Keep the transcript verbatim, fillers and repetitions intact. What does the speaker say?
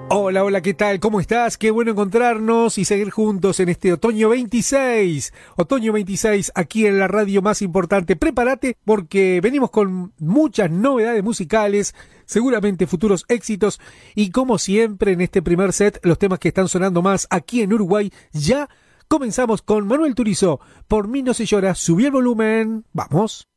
Hola, hola, ¿qué tal? ¿Cómo estás? Qué bueno encontrarnos y seguir juntos en este otoño veintiséis. Otoño veintiséis, aquí en la radio más importante. Prepárate porque venimos con muchas novedades musicales, seguramente futuros éxitos y como siempre en este primer set, los temas que están sonando más aquí en Uruguay. Ya comenzamos con Manuel Turizo. Por mí no se llora, subí el volumen. ¡Vamos!